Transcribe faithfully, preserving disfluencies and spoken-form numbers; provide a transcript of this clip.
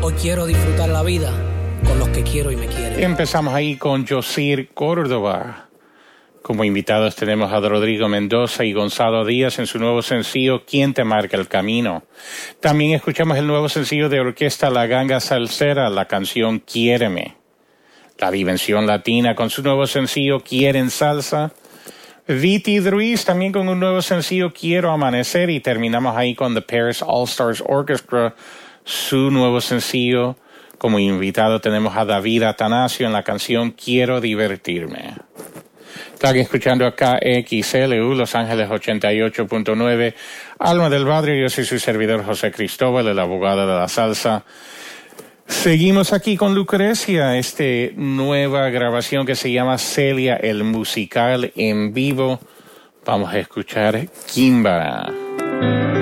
Hoy quiero disfrutar la vida con los que quiero y me quieren. Empezamos ahí con Yosir Córdoba. Como invitados tenemos a Rodrigo Mendoza y Gonzalo Díaz en su nuevo sencillo ¿Quién te marca el camino? También escuchamos el nuevo sencillo de Orquesta La Ganga Salsera, la canción Quiéreme. La Dimensión Latina con su nuevo sencillo Quieren Salsa. Viti Druis también con un nuevo sencillo Quiero Amanecer. Y terminamos ahí con The Paris All Stars Orchestra, su nuevo sencillo. Como invitado tenemos a David Atanasio en la canción Quiero Divertirme. Están escuchando acá X L U, Los Ángeles ochenta y ocho punto nueve, Alma del Barrio. Yo soy su servidor José Cristóbal, el abogado de la salsa. Seguimos aquí con Lucrecia, esta nueva grabación que se llama Celia, el musical en vivo. Vamos a escuchar Kimba.